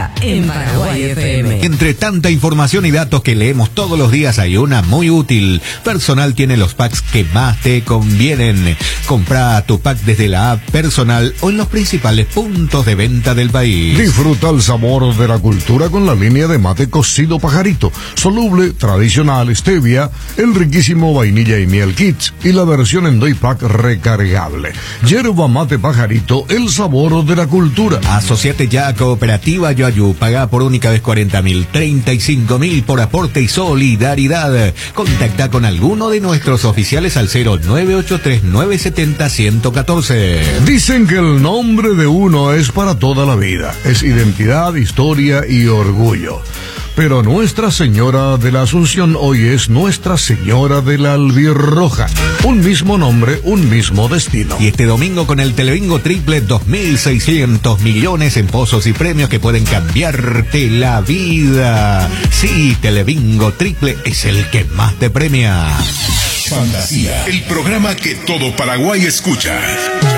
Fantasía en Paraguay FM. Entre tanta información y datos que leemos todos los días, hay una muy útil. Personal tiene los packs que más te convienen. Compra tu pack desde la app Personal o en los principales puntos de venta del país. Disfruta el sabor de la cultura con la línea de mate cocido Pajarito, soluble, tradicional, stevia, el riquísimo vainilla y miel kits y la versión en doy pack recargable. Yerba mate Pajarito, el sabor de la cultura. Asociate ya a Cooperativa Yoayú. Paga por única vez 40.000, 35.000 por aporte y solidaridad. Contacta con alguno de nuestros oficiales al 0983-970-114. Dicen que el nombre de uno es para toda la vida. Es identidad, historia y orgullo. Pero Nuestra Señora de la Asunción hoy es Nuestra Señora de la Albirroja. Un mismo nombre, un mismo destino. Y este domingo con el Telebingo Triple, 2.600 millones en pozos y premios que pueden cambiarte la vida. Sí, Telebingo Triple es el que más te premia. Fantasía, el programa que todo Paraguay escucha.